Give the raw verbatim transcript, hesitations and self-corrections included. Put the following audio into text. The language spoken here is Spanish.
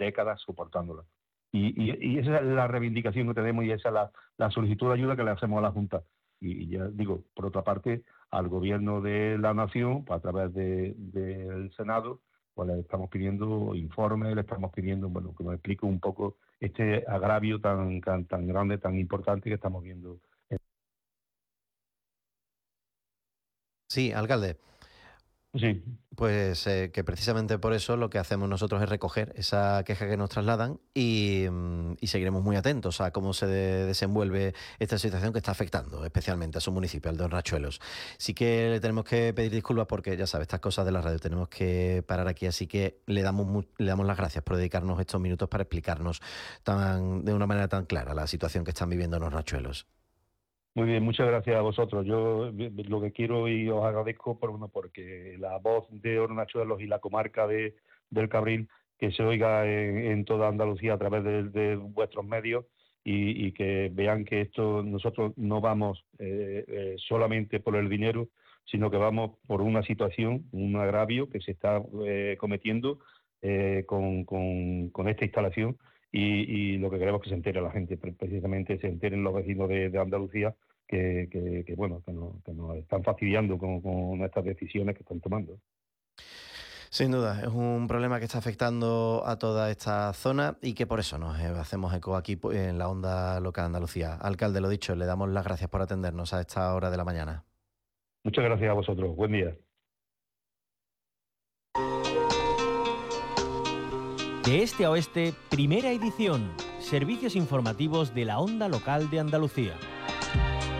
décadas soportándola. Y, y, y esa es la reivindicación que tenemos y esa es la, la solicitud de ayuda que le hacemos a la Junta. Y, y ya digo, por otra parte, al Gobierno de la Nación, pues a través de, del Senado, pues le estamos pidiendo informes, le estamos pidiendo, bueno, que nos explique un poco este agravio tan, tan, tan grande, tan importante que estamos viendo. Sí, alcalde. Sí. Pues eh, que precisamente por eso lo que hacemos nosotros es recoger esa queja que nos trasladan y, mm, y seguiremos muy atentos a cómo se de, desenvuelve esta situación que está afectando especialmente a su municipio, al de Hornachuelos. Sí que le tenemos que pedir disculpas porque, ya sabes, estas cosas de la radio tenemos que parar aquí, así que le damos, mu- le damos las gracias por dedicarnos estos minutos para explicarnos tan, de una manera tan clara la situación que están viviendo en Hornachuelos. Muy bien, muchas gracias a vosotros. Yo eh, lo que quiero y os agradezco por uno, porque la voz de Hornachuelos y la comarca de, del Cabril, que se oiga en, en toda Andalucía a través de, de vuestros medios y, y que vean que esto nosotros no vamos eh, eh, solamente por el dinero, sino que vamos por una situación, un agravio que se está eh, cometiendo eh, con, con, con esta instalación. Y, y lo que queremos es que se entere la gente, precisamente se enteren los vecinos de, de Andalucía que, que, que, bueno, que nos, que nos están fastidiando con, con estas decisiones que están tomando. Sin duda, es un problema que está afectando a toda esta zona y que por eso nos eh, hacemos eco aquí pues, en la onda local Andalucía. Alcalde, lo dicho, le damos las gracias por atendernos a esta hora de la mañana. Muchas gracias a vosotros. Buen día. De este a oeste, primera edición. Servicios informativos de la onda local de Andalucía.